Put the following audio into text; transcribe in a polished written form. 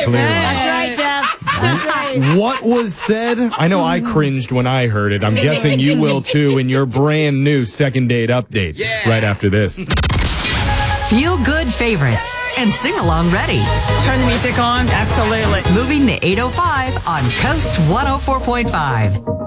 Clearly. That's right, Jeff. That's right. What was said? I know I cringed when I heard it. I'm guessing you will too in your brand new second date update right after this. Feel good favorites and sing along ready. Turn the music on. Absolutely. Moving the 805 on Coast 104.5.